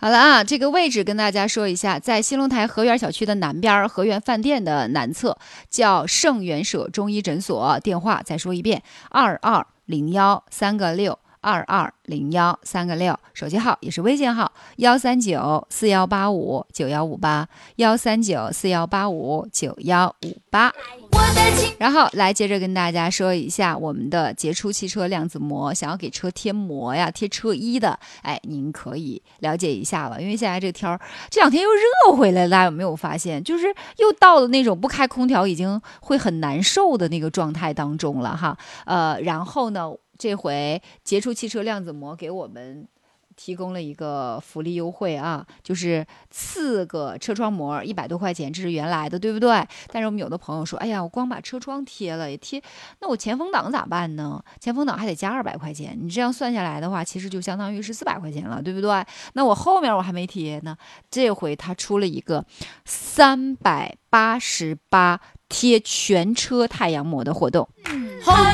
好了啊，这个位置跟大家说一下，在新龙台河源小区的南边，河源饭店的南侧，叫圣元舍中医诊所。电话再说一遍：2201-3个6，2201-3个6。手机号也是微信号：13941859158，13941859158。然后来接着跟大家说一下我们的杰出汽车量子膜，想要给车贴膜呀、贴车衣的，哎，您可以了解一下了。因为现在这天儿这两天又热回来了，大家有没有发现？就是又到了那种不开空调已经会很难受的那个状态当中了哈。然后呢，这回杰出汽车量子膜给我们提供了一个福利优惠啊，就是4个车窗膜100多块钱，这是原来的，对不对？但是我们有的朋友说，哎呀，我光把车窗贴了，也贴，那我前风挡咋办呢？前风挡还得加200块钱，你这样算下来的话，其实就相当于是400块钱了，对不对？那我后面我还没贴呢，这回他出了一个388贴全车太阳膜的活动。